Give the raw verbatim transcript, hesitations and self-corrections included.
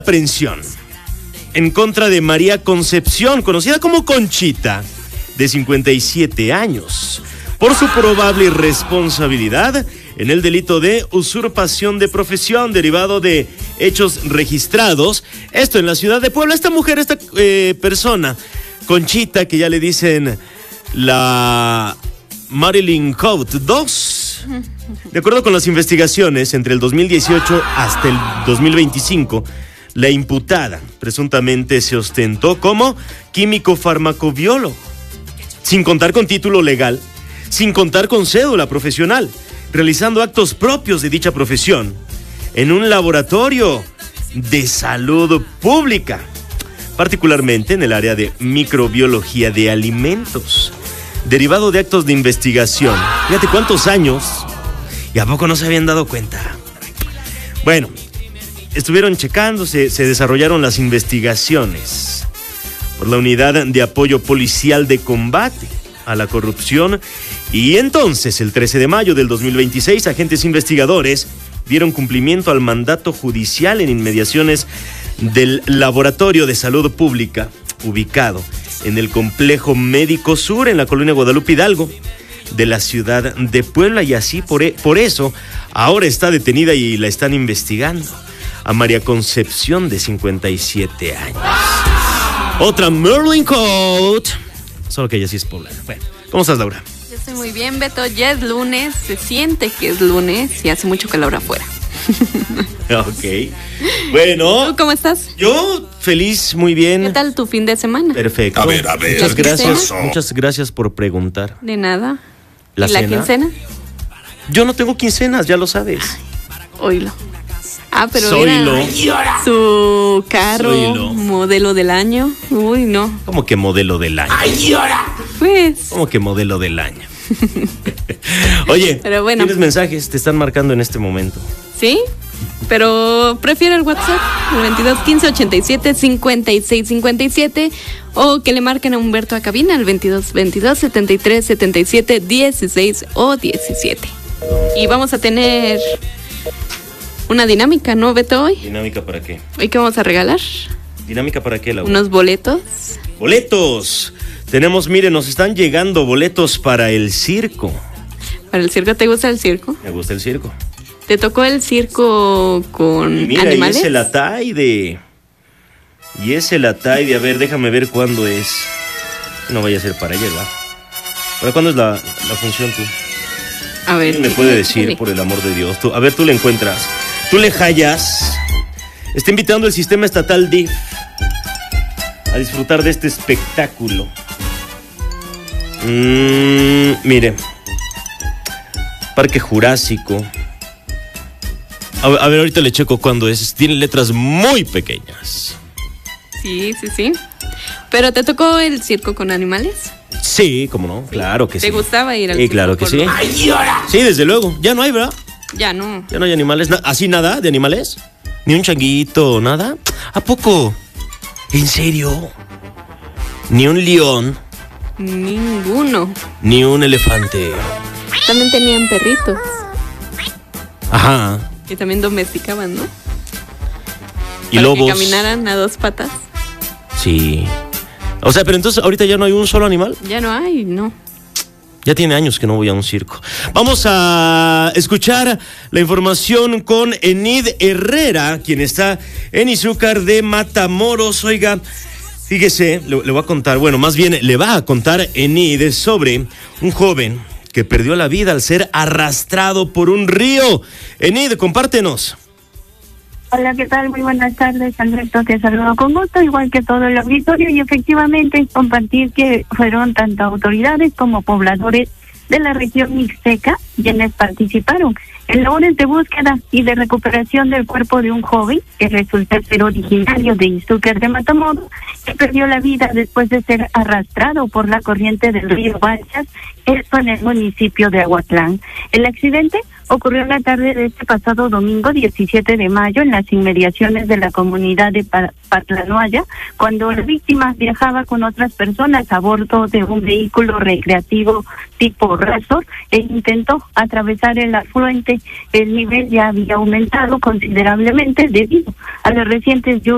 Aprehensión en contra de María Concepción, conocida como Conchita, de cincuenta y siete años, por su probable responsabilidad en el delito de usurpación de profesión derivado de hechos registrados, esto en la ciudad de Puebla. Esta mujer, esta eh, persona, Conchita, que ya le dicen la Marilyn Code dos, de acuerdo con las investigaciones, entre el dos mil dieciocho hasta el dos mil veinticinco, la imputada presuntamente se ostentó como químico farmacobiólogo, sin contar con título legal, sin contar con cédula profesional, realizando actos propios de dicha profesión en un laboratorio de salud pública, particularmente en el área de microbiología de alimentos, derivado de actos de investigación. Fíjate cuántos años, y a poco no se habían dado cuenta. Bueno, estuvieron checando, se, se desarrollaron las investigaciones por la Unidad de Apoyo Policial de Combate a la Corrupción, y entonces, el trece de mayo del dos mil veintiséis, agentes investigadores dieron cumplimiento al mandato judicial en inmediaciones del Laboratorio de Salud Pública, ubicado en el Complejo Médico Sur, en la colonia Guadalupe Hidalgo de la ciudad de Puebla, y así por, e- por eso ahora está detenida y la están investigando a María Concepción, de cincuenta y siete años. Otra Marilyn Code, solo que ella sí es poblana. Bueno, ¿cómo estás, Laura? Yo estoy muy bien, Beto. Ya es lunes, se siente que es lunes y hace mucho calor afuera. Ok. Bueno. ¿Tú cómo estás? Yo feliz, muy bien. ¿Qué tal tu fin de semana? Perfecto. A ver, a ver. Muchas ¿La gracias. quincena? Muchas gracias por preguntar. De nada. ¿La ¿Y la cena? quincena? Yo no tengo quincenas, ya lo sabes. Oílo. Ah, pero Soylo. mira, su carro, Soylo. modelo del año. Uy, no. ¿Cómo que modelo del año? Pues, ¿Cómo que modelo del año? Oye, Pero bueno. ¿tienes mensajes? Te están marcando en este momento. ¿sí? Pero prefiero el WhatsApp, el veintidós quince ochenta y siete cincuenta y seis cincuenta y siete, o que le marquen a Humberto a cabina al veintidós veintidós setenta y tres setenta y siete dieciséis o diecisiete. Y vamos a tener una dinámica, ¿no, Beto, hoy? ¿Dinámica para qué? ¿Hoy qué vamos a regalar? ¿Dinámica para qué, Laura? Unos boletos. ¡Boletos! Tenemos, miren, nos están llegando boletos para el circo. ¿Para el circo? ¿Te gusta el circo? Me gusta el circo. ¿Te tocó el circo con Y mira, animales? y es el Ataide. Y es el Ataide. A ver, déjame ver cuándo es. No vaya a ser para ayer, ¿va? ¿Para cuándo es la, la función tú? A ver. ¿Quién me puede decir, dime. por el amor de Dios? Tú, a ver, tú le encuentras. Tú le hallas. Está invitando el sistema estatal D I F a disfrutar de este espectáculo. Mm, mire. Parque Jurásico. A ver, a ver, ahorita le checo cuándo es. Tiene letras muy pequeñas. Sí, sí, sí. ¿Pero te tocó el circo con animales? Sí, cómo no, claro que sí. ¿Te gustaba ir al Sí, circo claro que por sí. lo- Sí, desde luego. Ya no hay, ¿verdad? Ya no. Ya no hay animales. Na- ¿Así nada de animales? ¿Ni un changuito, nada? ¿A poco? ¿En serio? ¿Ni un león? Ninguno. ¿Ni un elefante? También tenían perritos. Ajá. Que también domesticaban, ¿no? ¿Y Para lobos? que caminaran a dos patas. Sí. O sea, pero entonces ahorita ya no hay un solo animal. Ya no hay, no. Ya tiene años que no voy a un circo. Vamos a escuchar la información con Enid Herrera, quien está en Izúcar de Matamoros. Oiga, fíjese, le, le voy a contar, bueno, más bien le va a contar Enid sobre un joven que perdió la vida al ser arrastrado por un río. Enid, compártenos. Hola, ¿qué tal? Muy buenas tardes, Alberto. Te saludo con gusto, igual que todo el auditorio, y efectivamente compartir que fueron tanto autoridades como pobladores de la región mixteca quienes participaron en labores de búsqueda y de recuperación del cuerpo de un joven que resulta ser originario de Izúcar de Matamoros, que perdió la vida después de ser arrastrado por la corriente del río Balsas, esto en el municipio de Aguatlán. El accidente ocurrió en la tarde de este pasado domingo diecisiete de mayo en las inmediaciones de la comunidad de Patlanoaya, cuando la víctima viajaba con otras personas a bordo de un vehículo recreativo tipo Razor e intentó atravesar el afluente. El nivel ya había aumentado considerablemente debido a las recientes lluvias